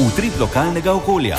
Utrip lokalnega okolja.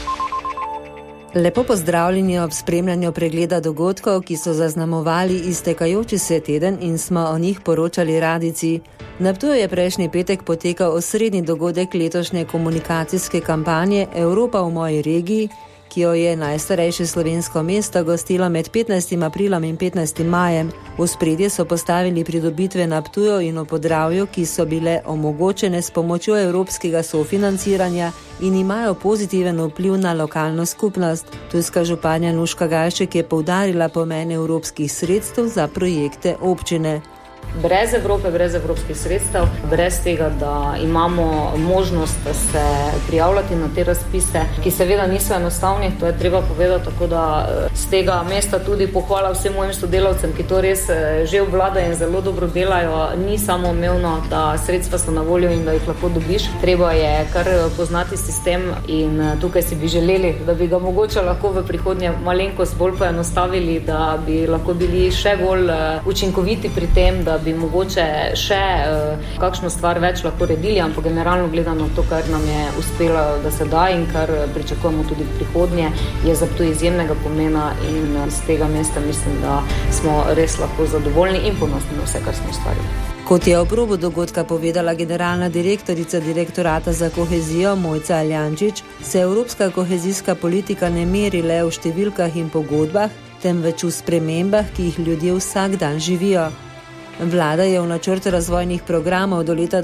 Lepo pozdravljeni ob spremljanju pregleda dogodkov, ki so zaznamovali iztekajoči se teden in smo o njih poročali radijci. Na Ptuju je prejšnji petek potekal osrednji dogodek letošnje komunikacijske kampanje Evropa v moji regiji, ki jo je najstarejše slovensko mesto gostilo med 15. aprilom in 15. majem. V ospredje so postavili pridobitve na Ptuju in v Podravju, ki so bile omogočene s pomočjo evropskega sofinanciranja in imajo pozitiven vpliv na lokalno skupnost. Ptujska županja Nuška Gajšek je poudarila pomen evropskih sredstev za projekte občine. Brez Evrope, brez evropskih sredstev, brez tega, da imamo možnost se prijavljati na te razpise, ki seveda niso enostavni, to je treba povedati, tako da z tega mesta tudi pohvala vsem mojim sodelavcem, ki to res že obvladajo in zelo dobro delajo. Ni samoumevno, da sredstva so na voljo in da jih lahko dobiš. Treba je kar poznati sistem in tukaj si bi želeli, da bi ga mogoče lahko v prihodnje malenkost bolj poenostavili, da bi lahko bili še bolj učinkoviti pri tem, da bi mogoče še kakšno stvar več lahko redili, ampak generalno gledano to, kar nam je uspelo, da se da in kar pričakujemo tudi v prihodnje, je za to izjemnega pomena in z tega mesta mislim, da smo res lahko zadovoljni in ponosni na vse, kar smo ustvarili. Kot je ob robu dogodka povedala generalna direktorica Direktorata za kohezijo Mojca Aljančič, se evropska kohezijska politika ne meri le v številkah in pogodbah, temveč v spremembah, ki jih ljudje vsak dan živijo. Vlada je v načrt razvojnih programov do leta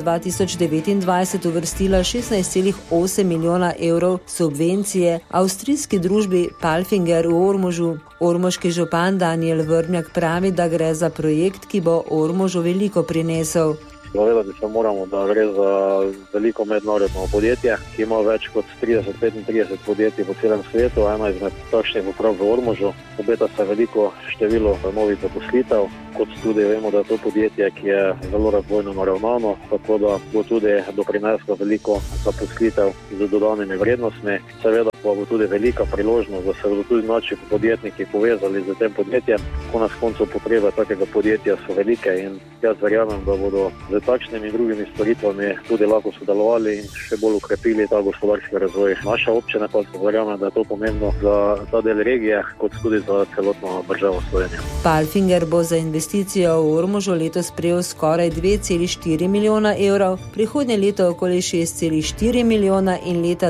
2029 uvrstila 16,8 milijona evrov subvencije avstrijski družbi Palfinger v Ormožu. Ormoški župan Daniel Vrmjak pravi, da gre za projekt, ki bo Ormožu veliko prinesel. Zavedati se moramo, da gre za veliko mednarodno podjetje, ki ima več kot 30-35 podjetij po celem svetu, ena izmed takšnih bo prav v Ormožu. Obeta se veliko število novih zaposlitev, kot tudi vemo, da je to podjetje, ki je zelo razvojno naravnano, tako da bo tudi doprineslo veliko zaposlitev z dodanimi vrednostmi. Seveda pa bo tudi velika priložnost, da se bodo tudi naši podjetniki povezali z tem podjetjem. Konec koncev potrebe takega podjetja so velike in jaz verjamem, da bodo z takšnimi in drugimi storitvami tudi lahko sodelovali in še bolj ukrepili ta gospodarski razvoj. Naša občina pa verjamem, da je to pomembno za ta del regije, kot tudi za celotno državo Slovenijo. Palfinger bo za investicijo v Ormožu letos prejel skoraj 2,4 milijona evrov, prihodnje leto okoli 6,4 milijona in leta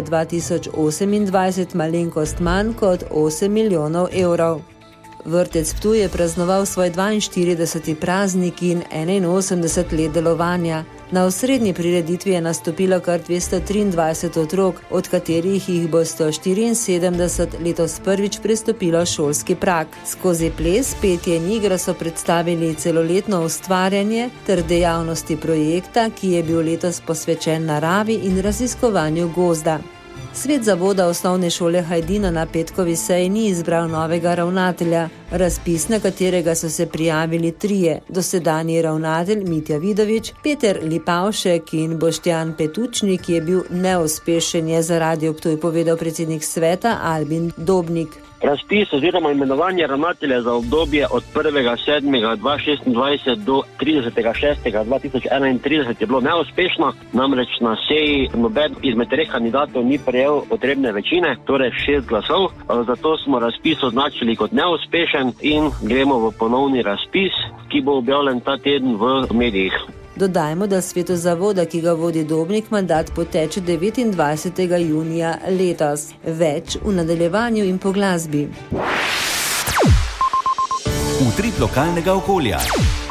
2028 malenkost manj kot 8 milijonov evrov. Vrtec Ptuj je praznoval svoj 42. praznik in 81 let delovanja. Na osrednji prireditvi je nastopilo kar 223 otrok, od katerih jih bo 174 letos prvič prestopilo šolski prag. Skozi ples, petje in igro so predstavili celoletno ustvarjanje ter dejavnosti projekta, ki je bil letos posvečen naravi in raziskovanju gozda. Svet zavoda osnovne šole Hajdina na petkovi seji ni izbral novega ravnatelja. Razpis, na katerega so se prijavili trije, dosedanji ravnatelj Mitja Vidovič, Peter Lipavšek in Boštjan Petučnik, je bil neuspešen, je za Radio Ptuj povedal predsednik sveta Albin Dobnik. Razpis oziroma imenovanje ravnatelja za obdobje od 1.7.2026 do 30.6.2031 je bilo neuspešno, namreč na seji noben izmed treh kandidatov ni prejel potrebne večine, torej 6 glasov, zato smo razpis označili kot neuspešen in gremo v ponovni razpis, ki bo objavljen ta teden v medijih. Dodajmo, da svetu zavoda, ki ga vodi Dobnik, mandat poteče 29. junija letos. Več v nadaljevanju in po glasbi. Utrip lokalnega okolja.